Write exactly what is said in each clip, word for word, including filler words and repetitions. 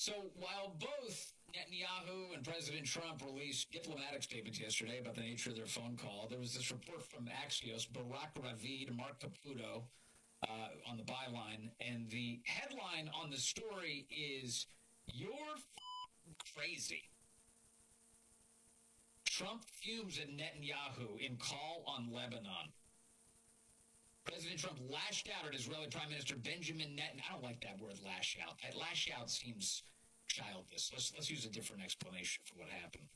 So while both Netanyahu and President Trump released diplomatic statements yesterday about the nature of their phone call, there was this report from Axios, Barak Ravid, Mark Caputo, uh, on the byline, and the headline on the story is, "You're f- crazy." Trump fumes at Netanyahu in call on Lebanon. President Trump lashed out at Israeli Prime Minister Benjamin Netanyahu. I don't like that word, lash out. That lash out seems childish. Let's let's use a different explanation for what happened.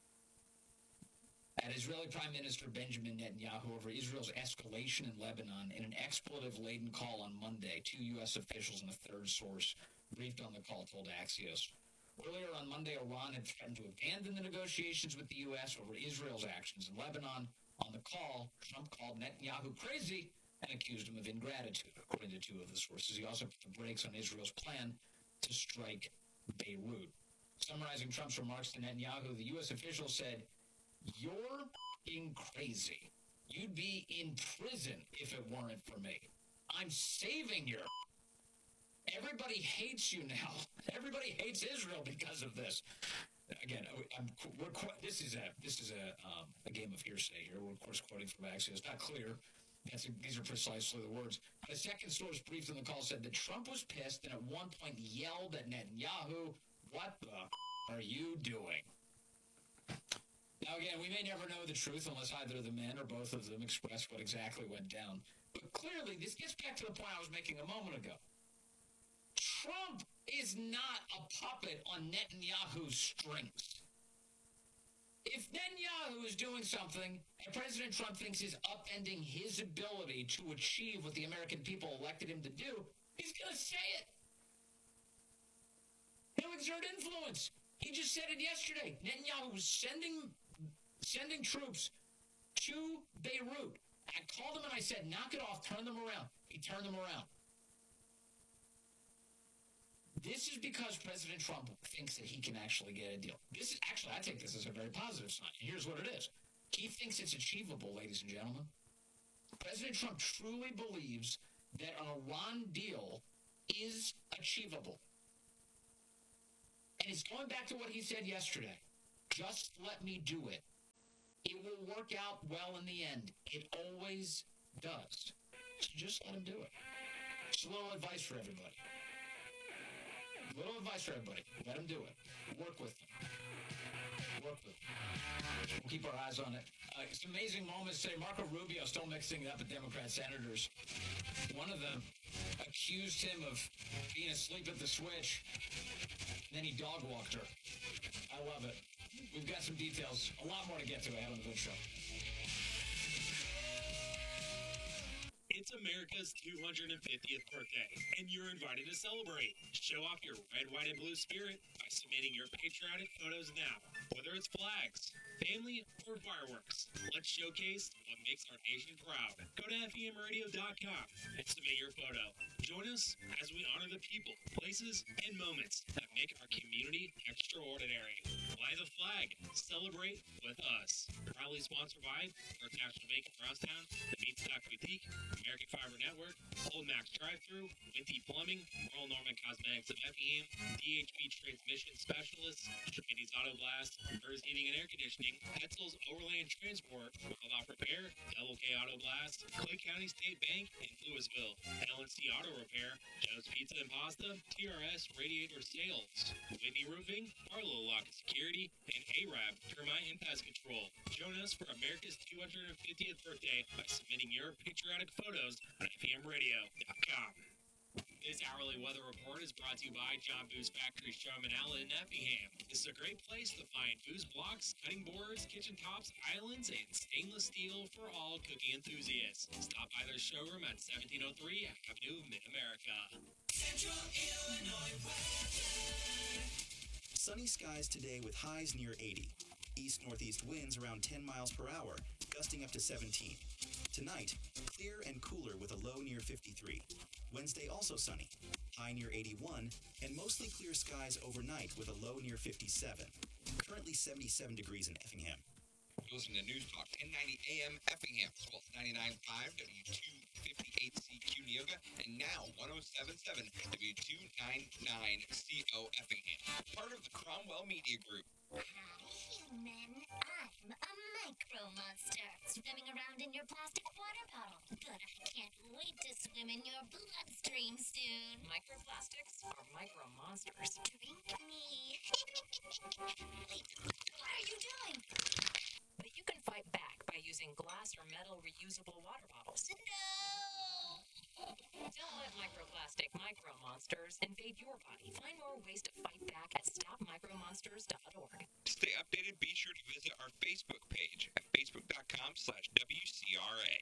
At Israeli Prime Minister Benjamin Netanyahu over Israel's escalation in Lebanon in an expletive-laden call on Monday, two U S officials and a third source briefed on the call told Axios. Earlier on Monday, Iran had threatened to abandon the negotiations with the U S over Israel's actions in Lebanon. On the call, Trump called Netanyahu crazy and accused him of ingratitude, according to two of the sources. He also put the brakes on Israel's plan to strike Beirut. Summarizing Trump's remarks to Netanyahu, the U S official said, "You're f***ing crazy. You'd be in prison if it weren't for me. I'm saving your Everybody hates you now. Everybody hates Israel because of this." Again, I'm, we're, this is a this is a um, a game of hearsay here. We're of course quoting from Axios. It's not clear. That's a, these are precisely the words. A second source briefed on the call said that Trump was pissed and at one point yelled at Netanyahu, "What the f- are you doing?" Now, again, we may never know the truth unless either of the men or both of them express what exactly went down. But clearly, this gets back to the point I was making a moment ago. Trump is not a puppet on Netanyahu's strings. If Netanyahu is doing something and President Trump thinks is upending his ability to achieve what the American people elected him to do, he's going to say it. He'll exert influence. He just said it yesterday. Netanyahu was sending sending troops to Beirut. I called him and I said, knock it off, turn them around. He turned them around. This is because President Trump thinks that he can actually get a deal. This is actually, I take this as a very positive sign. And here's what it is. He thinks it's achievable, ladies and gentlemen. President Trump truly believes that an Iran deal is achievable. And he's going back to what he said yesterday. Just let me do it. It will work out well in the end. It always does. So just let him do it. Just a little advice for everybody. A little advice for everybody. Let him do it. Work with him. Work with him. We'll keep our eyes on it. Uh, it's amazing moments today. Marco Rubio still mixing it up with Democrat senators. One of them accused him of being asleep at the switch, and then he dog walked her. I love it. We've got some details, a lot more to get to ahead on the Good Show. It's America's two hundred fiftieth birthday, and you're invited to celebrate. Show off your red, white, and blue spirit by submitting your patriotic photos now. Whether it's flags, family, or fireworks, let's showcase what makes our nation proud. Go to F E M radio dot com and submit your photo. Join us as we honor the people, places, and moments that make our community extraordinary. Fly the flag. Celebrate with us. Proudly sponsored by First National Bank of Brownstown, the Meat Stock Boutique, American Fiber Network, Old Max Drive-Thru, Winty Plumbing, Royal Norman Cosmetics of Effingham, D H B Transmission Specialists, Andy's Auto Blast, Burrs Heating and Air Conditioning, Hetzel's Overland Transport, Wildlife Repair, Double K Auto Blast, Clay County State Bank in Louisville, L and C Auto Repair, Joe's Pizza and Pasta, T R S Radiator Sales, Whitney Roofing, Barlow Lock and Security, and A-Rab Termite and Pest Control. Join us for America's two hundred fiftieth birthday by submitting your patriotic photos on F E M radio dot com. This hourly weather report is brought to you by John Boo's Factory Strom and Outlet in Effingham. This is a great place to find Boo's blocks, cutting boards, kitchen tops, islands, and stainless steel for all cooking enthusiasts. Stop by their showroom at seventeen oh three Avenue, Mid-America. Central Illinois weather. Sunny skies today with highs near eighty. East-northeast winds around ten miles per hour, gusting up to seventeen. Tonight, clear and cooler with a low near fifty-three. Wednesday also sunny, high near eighty-one, and mostly clear skies overnight with a low near fifty-seven. Currently seventy-seven degrees in Effingham. You're listening to News Talk ten ninety A M Effingham, as well as ninety-nine point five W two fifty-eight C Q Neoga, and now one oh seven point seven W two nine nine C O Effingham, part of the Cromwell Media Group. Hi, human. I'm a micro monster swimming around in your plastic water bottle. But I can't wait to swim in your bloodstream soon. Microplastics are micro monsters. Drink me. Wait, what are you doing? But you can fight back by using glass or metal reusable water bottles. No! Don't let microplastic micro monsters invade your body. Find more ways to fight back at stop micro monsters dot org. To stay updated, be sure to visit our Facebook page at facebook.com slash WCRA.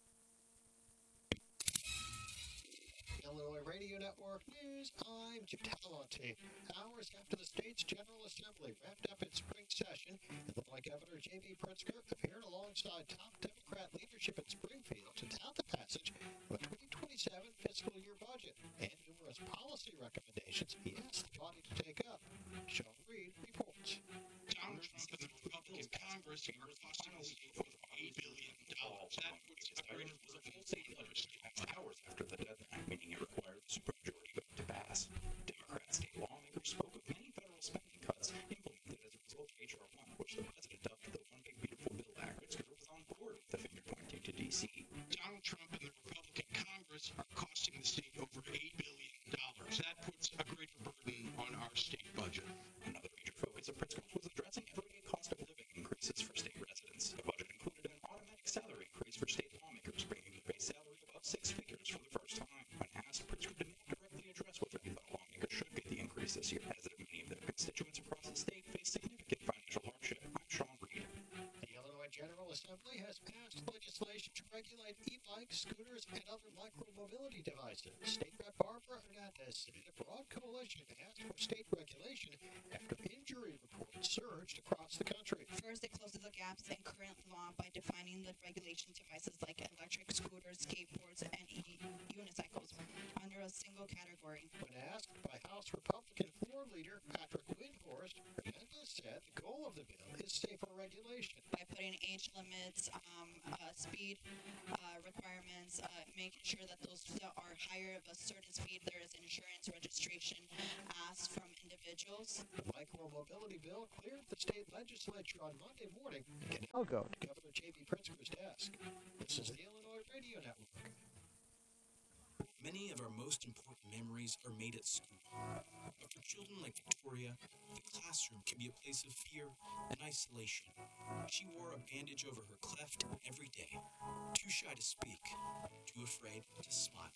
Illinois Radio Network News, I'm Jim Talonte. Hours after the state's General Assembly wrapped up its spring session, Illinois Governor J B. Pritzker appeared alongside top Democrat leadership in Springfield to tout the passage of a twenty twenty-seven fiscal year budget and numerous policy recommendations he asked the body to take up. Sean Reed reports. Donald Trump and the Republican Congress are costing the state over eight billion dollars. That puts a greater was a full state legislature. Hours after the deadline, meaning it required a supermajority vote to pass. Democrat state lawmakers spoke of many federal spending cuts implemented as a result of H R one, which the president dubbed the One Big Beautiful Bill Act. Pritzker was on board with the finger pointing to D C. Donald Trump and the Republican Congress are costing the state over eight billion dollars. That puts a greater burden on our state budget. Another major focus of Pritzker was addressing everyday cost of living increases for state residents. The budget included an automatic salary increase for state lawmakers, bringing the base salary above six figures for the first time. When asked, Pritzker did not directly address whether he thought lawmakers should get the increase this year, as many of their constituents across the state face significant financial hardship. I'm Sean Reed. The Illinois General Assembly has passed legislation to regulate e-bikes, scooters, and other micromobility devices. State Rep Barbara Hernandez said a broad coalition asked for state regulation after injury reports surged across the country. First, it closes the gaps in current law by defining the regulation devices like electric scooters, skateboards, and e- unicycles under a single category. When asked by House Republican floor leader Patrick Windhorst, Hernandez said the goal of the bill is safer regulation. By putting age limits, um, uh, speed uh, requirements, uh, making sure that those that are higher of a certain speed, there is insurance registration asked from individuals. The micromobility bill cleared the state legislature on Monday morning and can now go to Governor J B. Pritzker's desk. This is the Illinois Radio Network. Many of our most important memories are made at school. But for children like Victoria, the classroom can be a place of fear and isolation. She wore a bandage over her cleft every day, too shy to speak, too afraid to smile.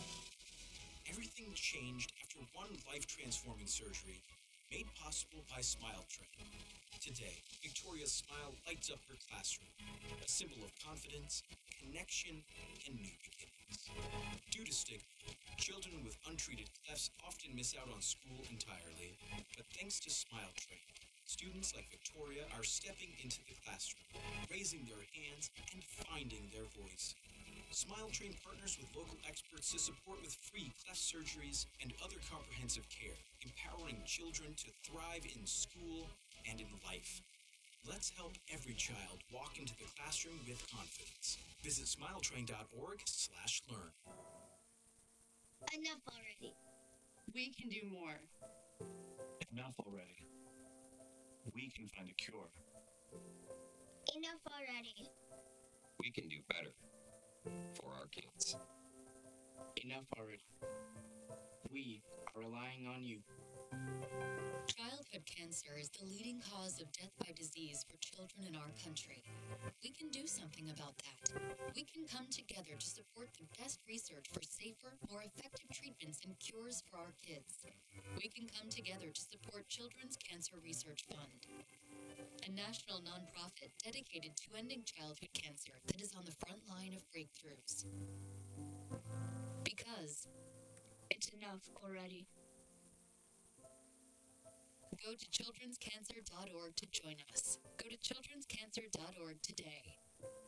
Everything changed after one life-transforming surgery made possible by Smile Train. Today, Victoria's smile lights up her classroom, a symbol of confidence, connection, and new beginnings. Due to stigma, children with untreated clefts often miss out on school entirely, but thanks to Smile Train, students like Victoria are stepping into the classroom, raising their hands, and finding their voice. Smile Train partners with local experts to support with free cleft surgeries and other comprehensive care, empowering children to thrive in school and in life. Let's help every child walk into the classroom with confidence. Visit smiletrain.org slash learn. Enough already. We can do more. Enough already. We can find a cure. Enough already. We can do better for our kids. Enough already. We are relying on you. Childhood cancer is the leading cause of death by disease for children in our country. We can do something about that. We can come together to support the best research for safer, more effective treatments and cures for our kids. We can come together to support Children's Cancer Research Fund, a national nonprofit dedicated to ending childhood cancer that is on the front line of breakthroughs. Because it's enough already. Go to children's cancer dot org to join us. Go to children's cancer dot org today.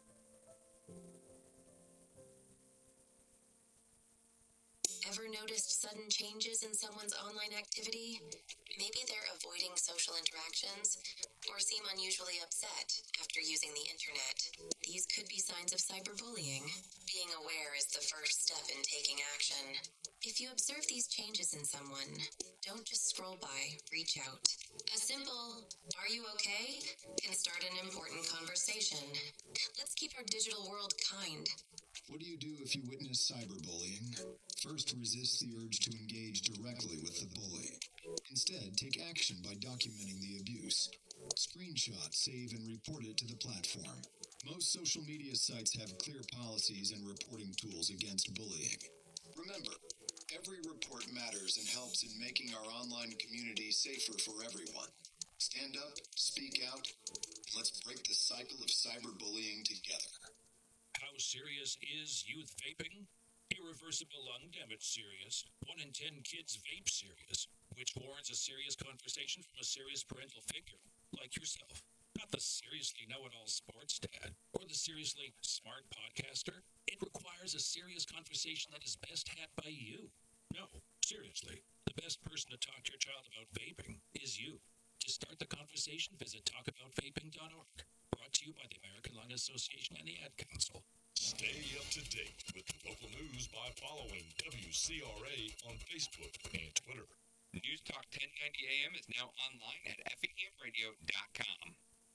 Ever noticed sudden changes in someone's online activity? Maybe they're avoiding social interactions or seem unusually upset after using the internet. These could be signs of cyberbullying. Being aware is the first step in taking action. If you observe these changes in someone, don't just scroll by, reach out. A simple, "Are you okay?" can start an important conversation. Let's keep our digital world kind. What do you do if you witness cyberbullying? First, resist the urge to engage directly with the bully. Instead, take action by documenting the abuse. Screenshot, save, and report it to the platform. Most social media sites have clear policies and reporting tools against bullying. Remember, every report matters and helps in making our online community safer for everyone. Stand up, speak out, and let's break the cycle of cyberbullying together. How serious is youth vaping? Irreversible lung damage serious. One in ten kids vape serious, which warrants a serious conversation from a serious parental figure, like yourself. Not the seriously know-it-all sports dad, or the seriously smart podcaster. It requires a serious conversation that is best had by you. No, seriously, the best person to talk to your child about vaping is you. To start the conversation, visit talk about vaping dot org. Brought to you by the American Lung Association and the Ad Council. Stay up to date with the local news by following W C R A on Facebook and Twitter. News Talk ten ninety A M is now online at effingham radio dot com.